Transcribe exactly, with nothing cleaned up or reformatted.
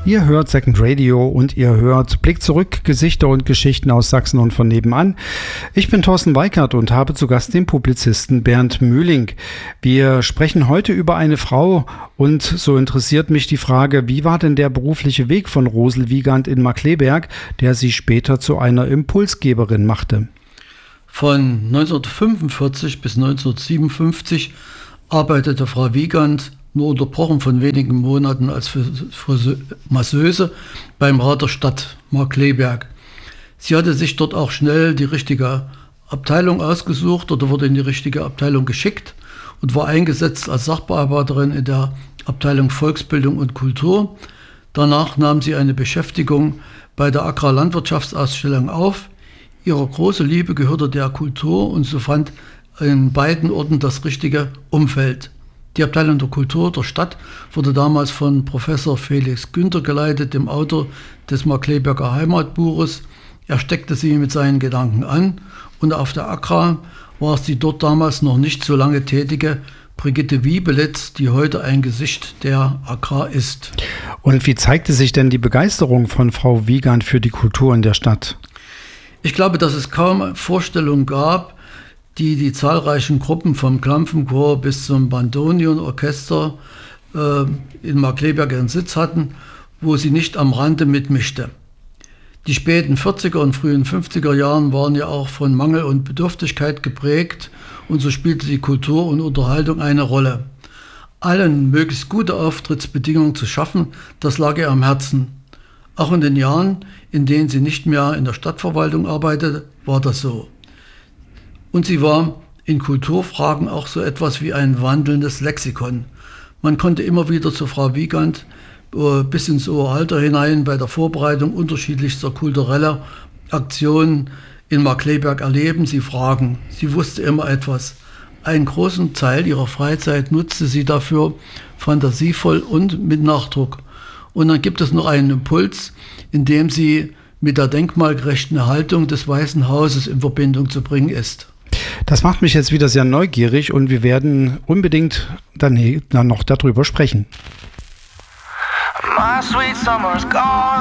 Ihr hört Second Radio und ihr hört Blick zurück, Gesichter und Geschichten aus Sachsen und von nebenan. Ich bin Thorsten Weikert und habe zu Gast den Publizisten Bernd Mühling. Wir sprechen heute über eine Frau und so interessiert mich die Frage, wie war denn der berufliche Weg von Rosel Wiegand in Markkleeberg, der sie später zu einer Impulsgeberin machte? Von neunzehnhundertfünfundvierzig bis neunzehnhundertsiebenundfünfzig arbeitete Frau Wiegand, nur unterbrochen von wenigen Monaten als Masseuse beim Rat der Stadt Markkleeberg. Sie hatte sich dort auch schnell die richtige Abteilung ausgesucht oder wurde in die richtige Abteilung geschickt und war eingesetzt als Sachbearbeiterin in der Abteilung Volksbildung und Kultur. Danach nahm sie eine Beschäftigung bei der Agrarlandwirtschaftsausstellung auf. Ihre große Liebe gehörte der Kultur und so fand in beiden Orten das richtige Umfeld. Die Abteilung der Kultur der Stadt wurde damals von Professor Felix Günther geleitet, dem Autor des Markkleeberger Heimatbuches. Er steckte sie mit seinen Gedanken an und auf der Agra war es die dort damals noch nicht so lange tätige Brigitte Wiebelitz, die heute ein Gesicht der Agra ist. Und wie zeigte sich denn die Begeisterung von Frau Wiegand für die Kultur in der Stadt? Ich glaube, dass es kaum Vorstellungen gab, die die zahlreichen Gruppen vom Klampfenchor bis zum Bandonionorchester äh, in Markkleeberg ihren Sitz hatten, wo sie nicht am Rande mitmischte. Die späten vierziger und frühen fünfziger Jahren waren ja auch von Mangel und Bedürftigkeit geprägt und so spielte die Kultur und Unterhaltung eine Rolle. Allen möglichst gute Auftrittsbedingungen zu schaffen, das lag ihr am Herzen. Auch in den Jahren, in denen sie nicht mehr in der Stadtverwaltung arbeitete, war das so. Und sie war in Kulturfragen auch so etwas wie ein wandelndes Lexikon. Man konnte immer wieder zu Frau Wiegand äh, bis ins hohe Alter hinein bei der Vorbereitung unterschiedlichster kultureller Aktionen in Markkleeberg erleben, sie fragen. Sie wusste immer etwas. Einen großen Teil ihrer Freizeit nutzte sie dafür fantasievoll und mit Nachdruck. Und dann gibt es noch einen Impuls, in dem sie mit der denkmalgerechten Erhaltung des Weißen Hauses in Verbindung zu bringen ist. Das macht mich jetzt wieder sehr neugierig und wir werden unbedingt dann, dann noch darüber sprechen. My sweet summer's gone.